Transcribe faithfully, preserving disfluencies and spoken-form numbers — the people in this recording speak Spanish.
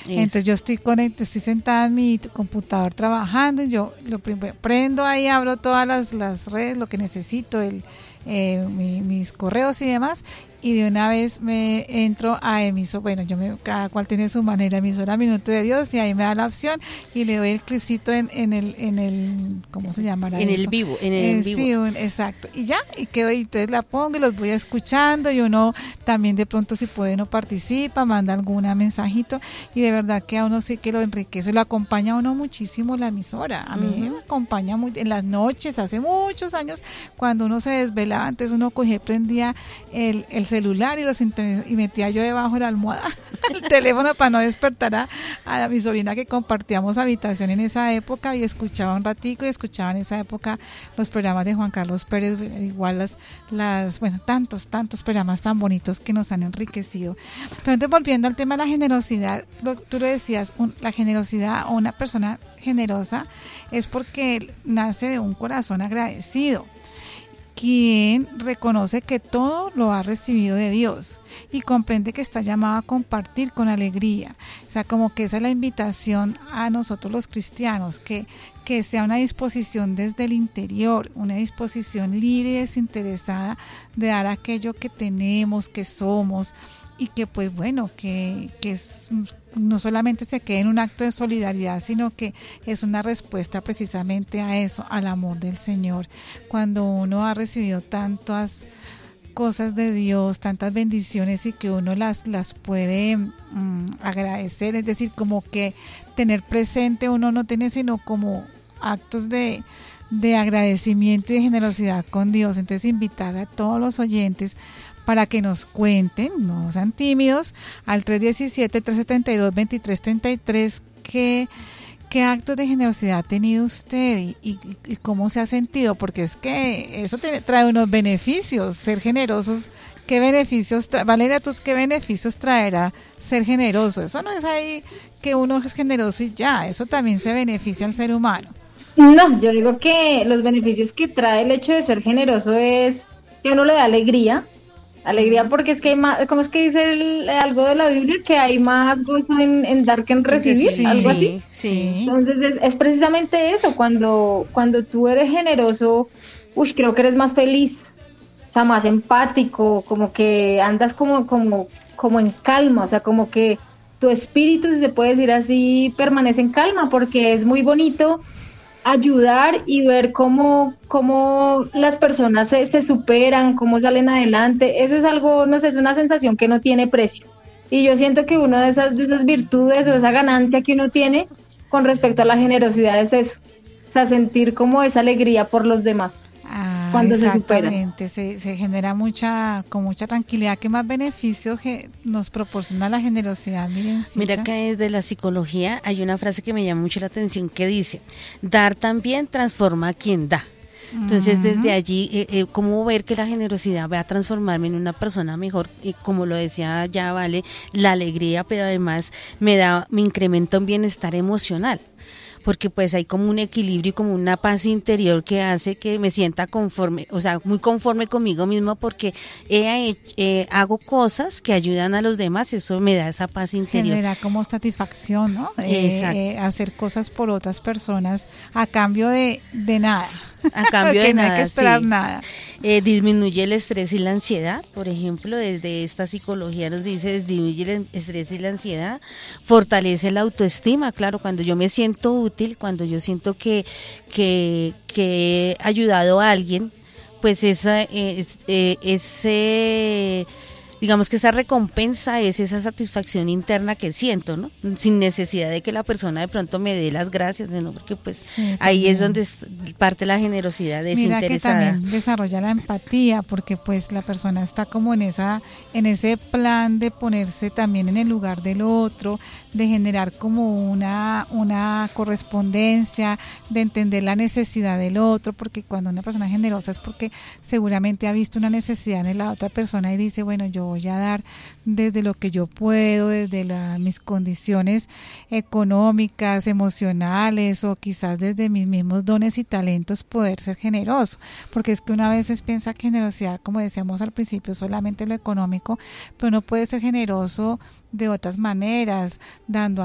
Entonces yo estoy conectada, estoy sentada en mi computador trabajando y yo lo primero, prendo ahí, abro todas las, las redes, lo que necesito, el eh, mi, mis correos y demás, y de una vez me entro a emisor, bueno, yo me, cada cual tiene su manera, emisora Minuto de Dios, y ahí me da la opción y le doy el clipcito en, en el, en el, ¿cómo se llamará En eso? el vivo, en el eh, vivo. Sí, un, exacto, y ya, y quedo, y entonces la pongo y los voy escuchando, y uno también de pronto si puede uno participa, manda alguna mensajito, y de verdad que a uno sí que lo enriquece, lo acompaña a uno muchísimo la emisora, a mí uh-huh. me acompaña muy, en las noches, hace muchos años, cuando uno se desvelaba, antes uno cogía, prendía el, el celular y los y metía yo debajo de la almohada el teléfono para no despertar a, a mi sobrina, que compartíamos habitación en esa época, y escuchaba un ratico y escuchaba en esa época los programas de Juan Carlos Pérez, igual las, las bueno, tantos, tantos programas tan bonitos que nos han enriquecido. Pero entonces, volviendo al tema de la generosidad, lo, tú lo decías, un, la generosidad o una persona generosa es porque nace de un corazón agradecido, quien reconoce que todo lo ha recibido de Dios y comprende que está llamado a compartir con alegría. O sea, como que esa es la invitación a nosotros los cristianos, que, que sea una disposición desde el interior, una disposición libre y desinteresada de dar aquello que tenemos, que somos, y que pues bueno, que, que es, no solamente se quede en un acto de solidaridad, sino que es una respuesta precisamente a eso, al amor del Señor. Cuando uno ha recibido tantas cosas de Dios, tantas bendiciones, y que uno las, las puede um, agradecer, es decir, como que tener presente, uno no tiene sino como actos de de agradecimiento y de generosidad con Dios. Entonces, invitar a todos los oyentes para que nos cuenten, no sean tímidos, al tres uno siete, tres siete dos, dos tres tres tres, qué, qué actos de generosidad ha tenido usted y, y, y cómo se ha sentido, porque es que eso te, trae unos beneficios, ser generosos. ¿Qué beneficios trae? Valeria, ¿tú qué beneficios traerá ser generoso? Eso no es ahí que uno es generoso y ya, eso también se beneficia al ser humano. No, yo digo que los beneficios que trae el hecho de ser generoso es que uno le da alegría, alegría porque es que hay más, ¿cómo es que dice el, algo de la Biblia? Que hay más gozo en, en dar que en recibir, sí, algo así. Sí. Entonces es, es precisamente eso, cuando, cuando tú eres generoso, uy, creo que eres más feliz, o sea, más empático, como que andas como, como, como en calma, o sea, como que tu espíritu, si se puede decir así, permanece en calma, porque es muy bonito ayudar y ver cómo, cómo las personas se, se superan, cómo salen adelante. Eso es algo, no sé, es una sensación que no tiene precio. Y yo siento que una de esas, de esas virtudes o esa ganancia que uno tiene con respecto a la generosidad es eso. O sea, sentir como esa alegría por los demás. Ah, cuando exactamente, se, se, se genera mucha, con mucha tranquilidad. ¿Qué más beneficios que nos proporciona la generosidad? Mirencita. Mira que desde la psicología hay una frase que me llama mucho la atención que dice, dar también transforma a quien da. Entonces, desde allí, eh, eh, cómo ver que la generosidad va a transformarme en una persona mejor, y como lo decía ya Vale, la alegría, pero además me da, me incrementa un bienestar emocional, porque pues hay como un equilibrio y como una paz interior que hace que me sienta conforme, o sea, muy conforme conmigo mismo, porque he, eh, hago cosas que ayudan a los demás, eso me da esa paz interior. Genera como satisfacción, ¿no? Exacto. Eh, eh, hacer cosas por otras personas a cambio de, de nada. A cambio de que no nada, hay que esperar sí. nada. Eh, disminuye el estrés y la ansiedad, por ejemplo, desde esta psicología nos dice, disminuye el estrés y la ansiedad, fortalece la autoestima, claro, cuando yo me siento útil, cuando yo siento que, que, que he ayudado a alguien, pues esa, es, eh, ese... digamos que esa recompensa es esa satisfacción interna que siento, ¿no? Sin necesidad de que la persona de pronto me dé las gracias, ¿no? Porque pues sí, ahí es donde parte la generosidad desinteresada. Mira que también desarrolla la empatía, porque pues la persona está como en esa, en ese plan de ponerse también en el lugar del otro, de generar como una, una correspondencia, de entender la necesidad del otro, porque cuando una persona es generosa es porque seguramente ha visto una necesidad en la otra persona y dice, bueno, yo voy a dar desde lo que yo puedo, desde la, mis condiciones económicas, emocionales, o quizás desde mis mismos dones y talentos poder ser generoso, porque es que una vez piensa que generosidad, como decíamos al principio, solamente lo económico, pero uno puede ser generoso de otras maneras, dando